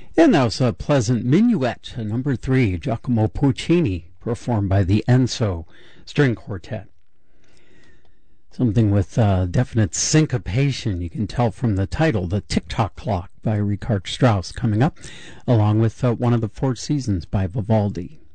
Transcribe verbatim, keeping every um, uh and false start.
And that was a pleasant minuet, number three, Giacomo Puccini, performed by the Enzo String Quartet. Something with uh, definite syncopation, you can tell from the title, The Tick-Tock Clock by Richard Strauss coming up, along with uh, One of the Four Seasons by Vivaldi.